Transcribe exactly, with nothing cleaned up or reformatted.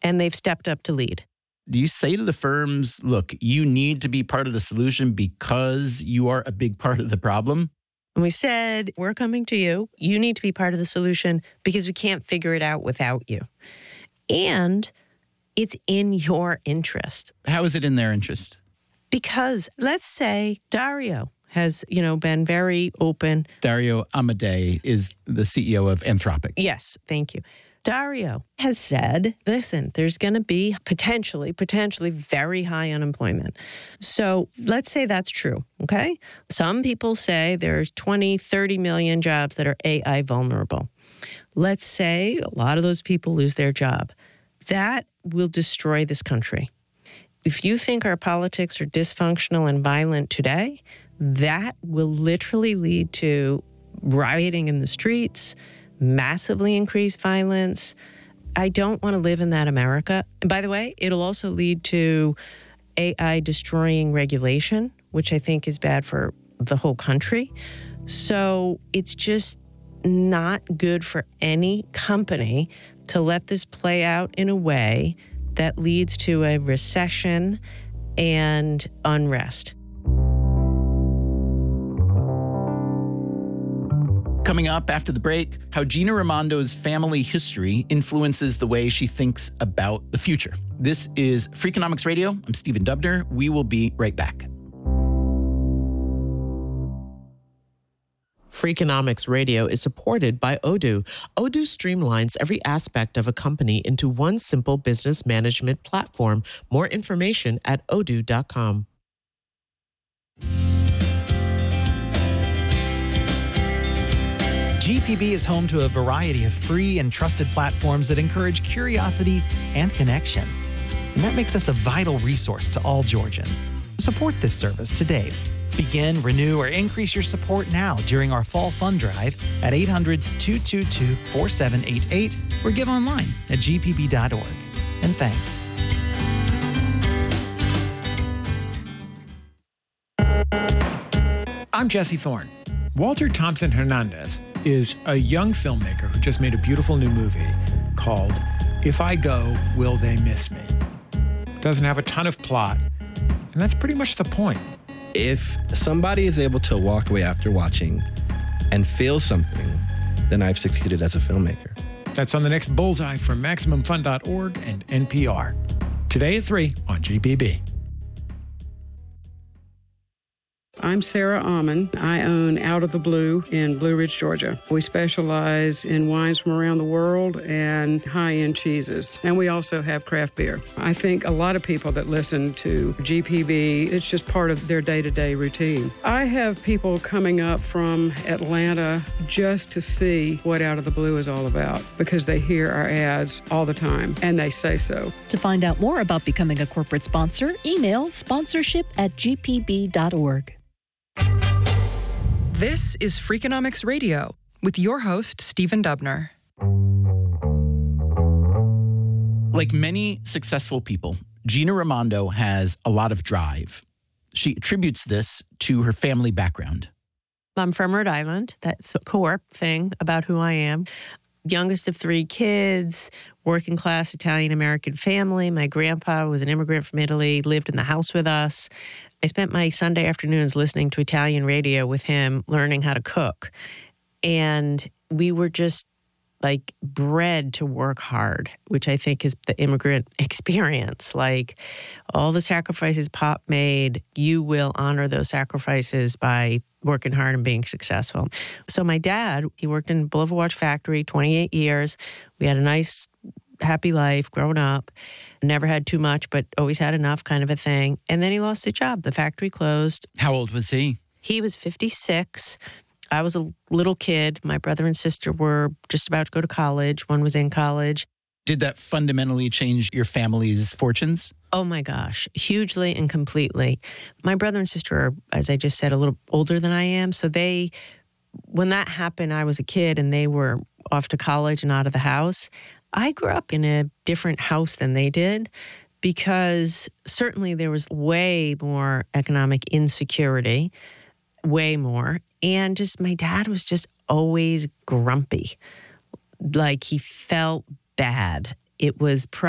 and they've stepped up to lead. Do you say to the firms, look, you need to be part of the solution because you are a big part of the problem? And we said, we're coming to you. You need to be part of the solution because we can't figure it out without you. And it's in your interest. How is it in their interest? Because let's say Dario has, you know, been very open. Dario Amodei is the C E O of Anthropic. Yes, thank you. Dario has said, listen, there's going to be potentially, potentially very high unemployment. So let's say that's true, okay? Some people say there's twenty, thirty million jobs that are A I vulnerable. Let's say a lot of those people lose their job. That will destroy this country. If you think our politics are dysfunctional and violent today, that will literally lead to rioting in the streets, massively increased violence. I don't want to live in that America. And by the way, it'll also lead to A I destroying regulation, which I think is bad for the whole country. So it's just not good for any company to let this play out in a way that leads to a recession and unrest. Coming up after the break, how Gina Raimondo's family history influences the way she thinks about the future. This is Freakonomics Radio. I'm Stephen Dubner. We will be right back. Freakonomics Radio is supported by Odoo. Odoo streamlines every aspect of a company into one simple business management platform. More information at odoo dot com. G P B is home to a variety of free and trusted platforms that encourage curiosity and connection. And that makes us a vital resource to all Georgians. Support this service today. Begin, renew, or increase your support now during our fall fund drive at eight hundred, two two two, four seven eight eight or give online at g p b dot org. And thanks. I'm Jesse Thorne. Walter Thompson Hernandez is a young filmmaker who just made a beautiful new movie called If I Go, Will They Miss Me? Doesn't have a ton of plot, and that's pretty much the point. If somebody is able to walk away after watching and feel something, then I've succeeded as a filmmaker. That's on the next Bullseye from Maximum Fun dot org and N P R. Today at three on G P B. I'm Sarah Almond. I own Out of the Blue in Blue Ridge, Georgia. We specialize in wines from around the world and high-end cheeses. And we also have craft beer. I think a lot of people that listen to G P B, it's just part of their day-to-day routine. I have people coming up from Atlanta just to see what Out of the Blue is all about because they hear our ads all the time and they say so. To find out more about becoming a corporate sponsor, email sponsorship at g p b dot org. This is Freakonomics Radio with your host, Stephen Dubner. Like many successful people, Gina Raimondo has a lot of drive. She attributes this to her family background. I'm from Rhode Island. That's a core thing about who I am. Youngest of three kids, working class Italian-American family. My grandpa was an immigrant from Italy, lived in the house with us. I spent my Sunday afternoons listening to Italian radio with him, learning how to cook. And we were just like bred to work hard, which I think is the immigrant experience. Like all the sacrifices Pop made, you will honor those sacrifices by working hard and being successful. So my dad, he worked in Bulova Watch Factory, twenty-eight years. We had a nice, happy life growing up. Never had too much, but always had enough kind of a thing. And then he lost his job. The factory closed. How old was he? He was fifty-six. I was a little kid. My brother and sister were just about to go to college. One was in college. Did that fundamentally change your family's fortunes? Oh my gosh, hugely and completely. My brother and sister are, as I just said, a little older than I am. So they, when that happened, I was a kid and they were off to college and out of the house. I grew up in a different house than they did because certainly there was way more economic insecurity, way more. And just my dad was just always grumpy. Like he felt bad. It was